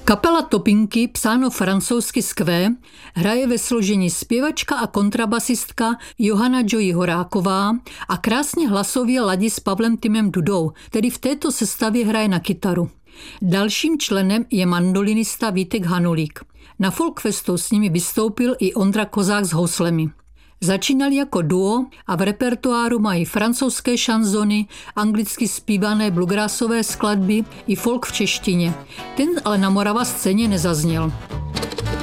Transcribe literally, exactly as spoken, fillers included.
Kapela Topinky, psáno francouzsky skvé, hraje ve složení zpěvačka a kontrabasistka Johana Joy Horáková a krásně hlasově ladí s Pavlem Timem Dudou, který v této sestavě hraje na kytaru. Dalším členem je mandolinista Vítek Hanulík. Na Folkfestu s nimi vystoupil i Ondra Kozák s houslemi. Začínali jako duo a v repertoáru mají francouzské šanzony, anglicky zpívané bluegrassové skladby i folk v češtině. Ten ale na Morava scéně nezazněl.